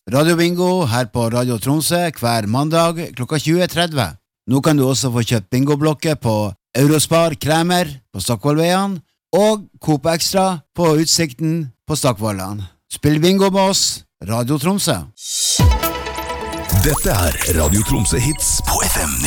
Radio Bingo her på Radio Tromsø hver mandag klokka 20.30. Nå kan du også få kjøpt bingoblokker på Eurospar Kremer på Stockholmveien og Coop Extra på Utsikten på Stakkvallan. Spill bingo med oss, Radio Tromsø. Dette Radio Tromsø Hits på FM